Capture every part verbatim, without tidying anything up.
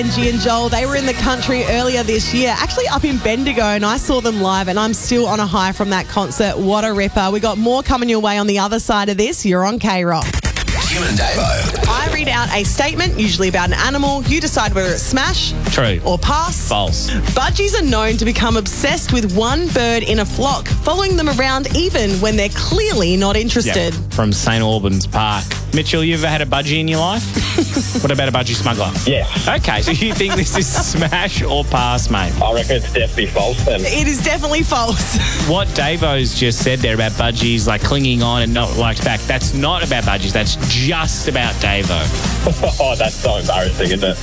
Benji and Joel, they were in the country earlier this year, actually up in Bendigo, and I saw them live, and I'm still on a high from that concert. What a ripper. We got more coming your way on the other side of this. You're on K-Rock. Tim and Davo. I read out a statement, usually about an animal. You decide whether it's smash, True, or pass. False. Budgies are known to become obsessed with one bird in a flock, following them around even when they're clearly not interested. Yep. From Saint Albans Park. Mitchell, you ever had a budgie in your life? What about a budgie smuggler? Yeah. Okay, so you think this is smash or pass, mate? I reckon it's definitely false then. It is definitely false. What Davo's just said there about budgies, like clinging on and not liked back, that's not about budgies. That's just about Davo. Oh, that's so embarrassing, isn't it?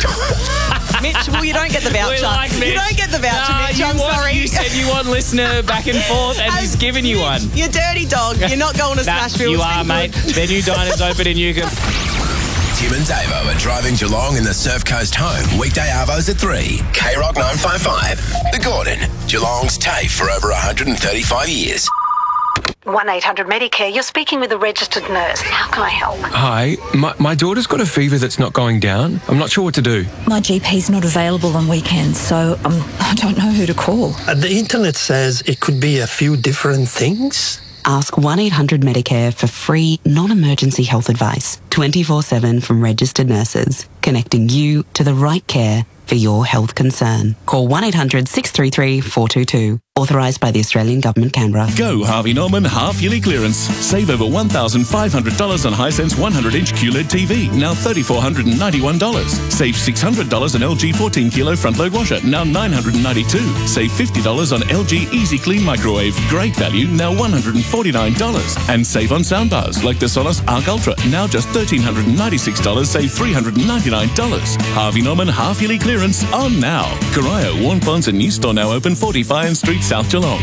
Mitch, well, you don't get the voucher. We like Mitch. You don't get the voucher, No, Mitch. you I'm want- sorry. You said you want listener back and forth, and he's given you one. You dirty dog. You're not going to Nah, Smashville. you It's are, been mate. good. Their new diner's open in Newcombe. Tim and Davo are driving Geelong in the Surf Coast home. Weekday arvos at three. K-Rock nine five five. The Gordon. Geelong's TAFE for over one hundred thirty-five years. one eight hundred Medicare, you're speaking with a registered nurse. How can I help? Hi, my, my daughter's got a fever that's not going down. I'm not sure what to do. My G P's not available on weekends, so um, I don't know who to call. Uh, the internet says it could be a few different things. Ask one eight hundred Medicare for free, non-emergency health advice, twenty-four seven from registered nurses, connecting you to the right care for your health concern. Call one eight hundred six three three four two two. Authorised by the Australian Government, Canberra. Go Harvey Norman half-yearly clearance. Save over one thousand five hundred dollars on Hisense one hundred inch Q L E D T V, now three thousand four hundred ninety-one dollars. Save six hundred dollars on L G fourteen kilo front-load washer, now nine hundred ninety-two dollars. Save fifty dollars on L G Easy Clean microwave, great value, now one hundred forty-nine dollars. And save on soundbars like the Sonos Arc Ultra, now just one thousand three hundred ninety-six dollars, save three hundred ninety-nine dollars. Harvey Norman half-yearly clearance on now. Corio, Warn Ponds and new store now open, forty Fyne Street, South Geelong.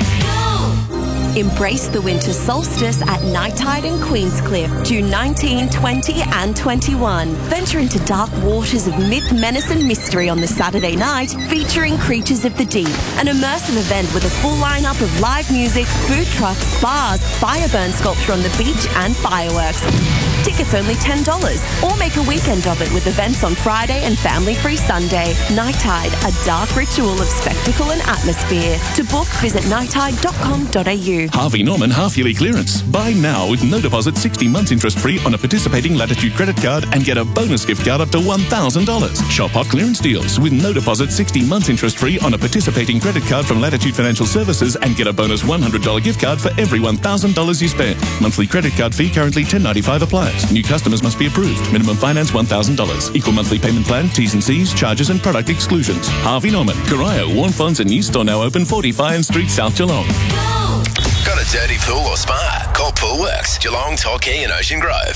Embrace the winter solstice at Night Tide in Queenscliff, June nineteenth, twentieth and twenty-first. Venture into dark waters of myth, menace and mystery on the Saturday night, featuring Creatures of the Deep, an immersive event with a full lineup of live music, food trucks, bars, fireburn sculpture on the beach and fireworks. Tickets only ten dollars, or make a weekend of it with events on Friday and family-free Sunday. Night Tide, a dark ritual of spectacle and atmosphere. To book, visit night tide dot com dot a u. Harvey Norman half-yearly clearance. Buy now with no deposit, sixty months interest-free on a participating Latitude credit card and get a bonus gift card up to one thousand dollars. Shop hot clearance deals with no deposit, sixty months interest-free on a participating credit card from Latitude Financial Services and get a bonus one hundred dollars gift card for every one thousand dollars you spend. Monthly credit card fee currently ten ninety-five applies. New customers must be approved. Minimum finance one thousand dollars. Equal monthly payment plan, T's and C's, charges and product exclusions. Harvey Norman, Corio, Warn Ponds and new store now open, forty Fyne Street, South Geelong. Got a dirty pool or spa? Call Poolworks, Geelong, Torquay and Ocean Grove.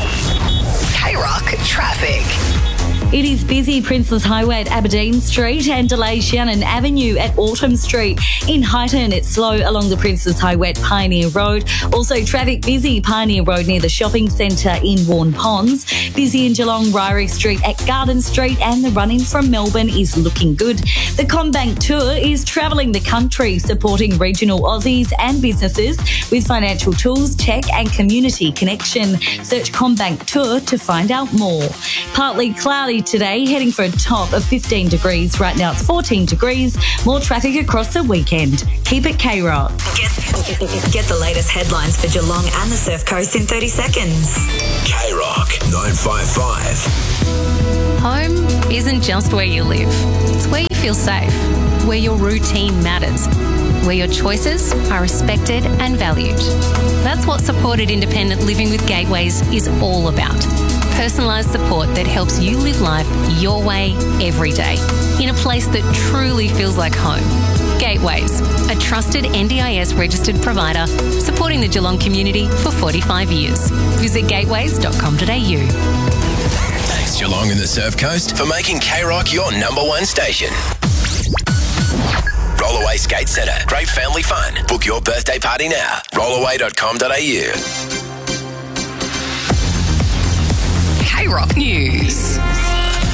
K-Rock traffic. It is busy Princes Highway at Aberdeen Street and delays Shannon Avenue at Autumn Street. In Highton, it's slow along the Princes Highway at Pioneer Road. Also traffic busy Pioneer Road near the shopping centre in Warn Ponds. Busy in Geelong, Ryrie Street at Garden Street, and the run-in from Melbourne is looking good. The CommBank Tour is travelling the country, supporting regional Aussies and businesses with financial tools, tech and community connection. Search CommBank Tour to find out more. Partly cloudy today, heading for a top of fifteen degrees. Right now it's fourteen degrees. More traffic across the weekend. Keep it K-Rock. Get, get the latest headlines for Geelong and the Surf Coast in thirty seconds. K-Rock nine five five. Home isn't just where you live. It's where you feel safe, where your routine matters, where your choices are respected and valued. That's what supported independent living with Gateways is all about. Personalised support that helps you live life your way every day, in a place that truly feels like home. Gateways, a trusted N D I S registered provider supporting the Geelong community for forty-five years. Visit gateways dot com dot a u. Thanks Geelong and the Surf Coast for making K-Rock your number one station. Rollaway Skate Centre. Great family fun. Book your birthday party now. rollaway dot com dot a u. K-Rock News.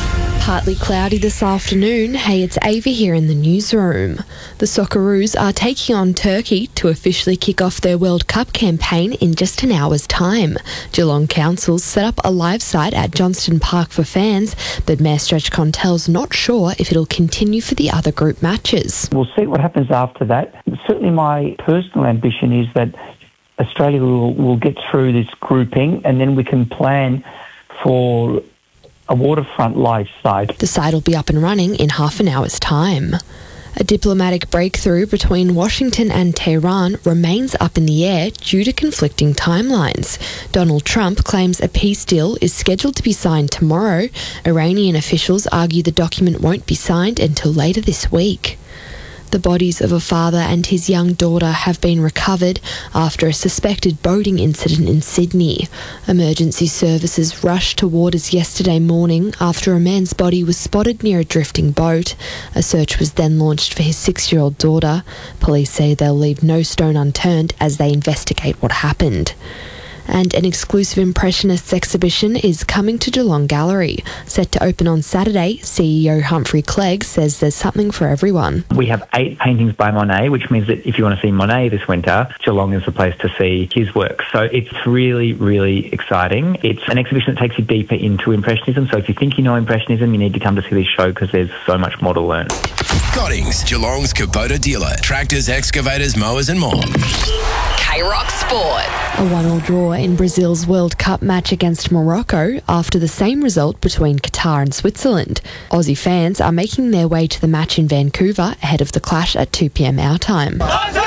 Partly cloudy this afternoon. Hey, it's Ava here in the newsroom. The Socceroos are taking on Turkey to officially kick off their World Cup campaign in just an hour's time. Geelong Council's set up a live site at Johnston Park for fans, but Mayor Stretch Contel's not sure if it'll continue for the other group matches. We'll see what happens after that. Certainly my personal ambition is that Australia will, will get through this grouping and then we can plan for a waterfront live site. The site will be up and running in half an hour's time. A diplomatic breakthrough between Washington and Tehran remains up in the air due to conflicting timelines. Donald Trump claims a peace deal is scheduled to be signed tomorrow. Iranian officials argue the document won't be signed until later this week. The bodies of a father and his young daughter have been recovered after a suspected boating incident in Sydney. Emergency services rushed to waters yesterday morning after a man's body was spotted near a drifting boat. A search was then launched for his six-year-old daughter. Police say they'll leave no stone unturned as they investigate what happened. And an exclusive Impressionists exhibition is coming to Geelong Gallery. Set to open on Saturday, C E O Humphrey Clegg says there's something for everyone. We have eight paintings by Monet, which means that if you want to see Monet this winter, Geelong is the place to see his work. So it's really, really exciting. It's an exhibition that takes you deeper into Impressionism. So if you think you know Impressionism, you need to come to see this show because there's so much more to learn. Goddings, Geelong's Kubota dealer. Tractors, excavators, mowers and more. K-Rock Sport. A one-all draw in Brazil's World Cup match against Morocco after the same result between Qatar and Switzerland. Aussie fans are making their way to the match in Vancouver ahead of the clash at two p.m. our time.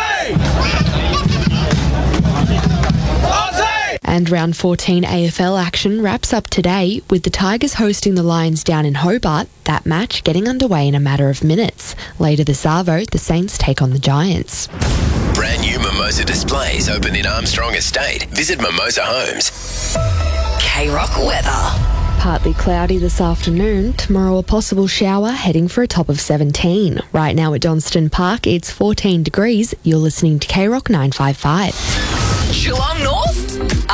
And round fourteen A F L action wraps up today with the Tigers hosting the Lions down in Hobart, that match getting underway in a matter of minutes. Later this Arvo, the Saints take on the Giants. Brand new Mimosa displays open in Armstrong Estate. Visit Mimosa Homes. K-Rock weather. Partly cloudy this afternoon. Tomorrow a possible shower, heading for a top of seventeen. Right now at Johnston Park, it's fourteen degrees. You're listening to K-Rock nine five five. Geelong North.